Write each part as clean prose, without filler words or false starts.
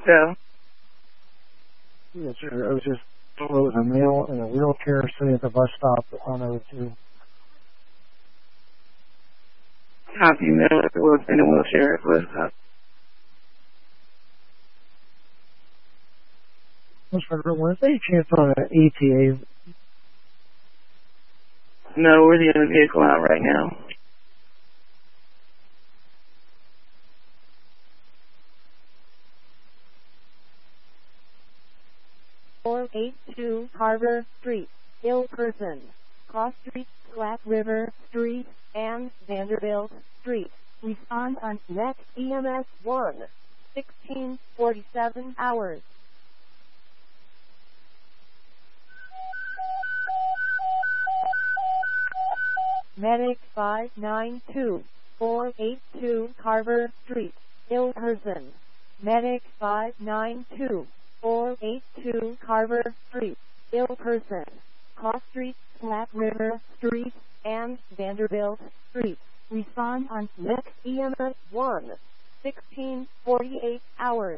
So? Yes, sir. I was just told it was a male in a wheelchair sitting at the bus stop on O2. How do you know if it was in a wheelchair? It was Was there any chance on an ETA? No, we're the other vehicle out right now. (482) Carver Street, Ill Person, Cross Street, Flat River Street, and Vanderbilt Street. Respond on next EMS 1, 16:47 hours. Medic 592, 482 Carver Street, Ill Person. Medic 592, 482 Carver Street, Ill Person, Cross Street, Flat River Street, and Vanderbilt Street. Respond on next EMS 1, 16:48 hours.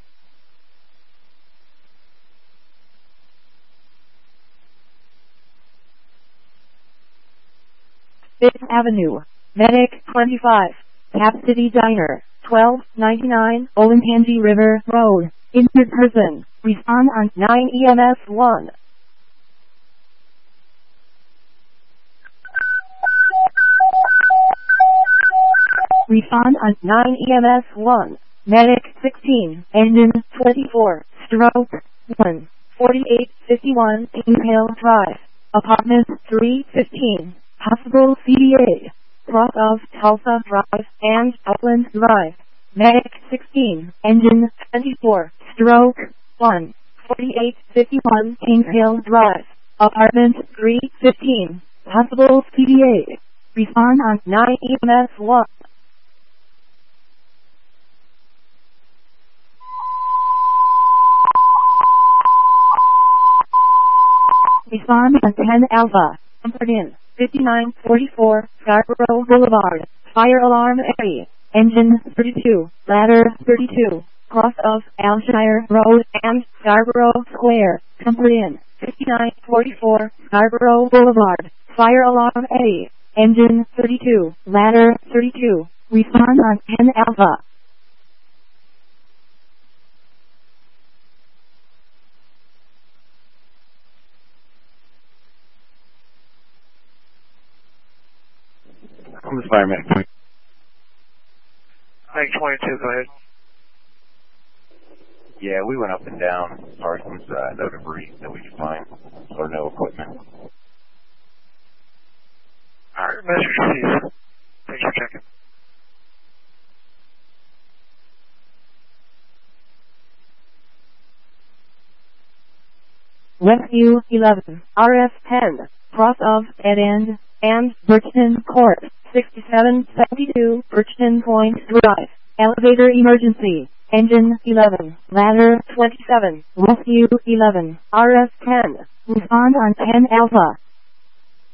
Fifth Avenue, Medic 25, Cap City Diner, 1299 Olentangy River Road, Injured Person. Respond on 9 EMS 1. Respond on 9 EMS 1. Medic 16, Engine 24, Stroke 1, 4851 Inghale Drive, Apartment 315, Hospital CDA, Cross of Tulsa Drive and Upland Drive. Medic 16, Engine 24, Stroke 1, 4851 Inghale Drive, Apartment 315, Hospital CDA. Respond on 9 EMS 1. Respond on 10 Alpha. Comfort Inn, 5944 Scarborough Boulevard. Fire alarm area. Engine 32, ladder 32. Cross of Alshire Road and Scarborough Square. Comfort Inn, 5944 Scarborough Boulevard. Fire alarm area. Engine 32, ladder 32. Respond on 10 Alpha. I'm the fireman. Mike 22, go ahead. Yeah, we went up and down. Sorry, no debris that we could find, or no equipment. Alright, message received. Thanks for checking. Rescue 11, RF 10, Cross of Dead End, and Birchton Court, 6772 Birchton Point Drive. Elevator emergency. Engine 11, ladder 27. Rescue 11, RF 10. Respond on 10 Alpha.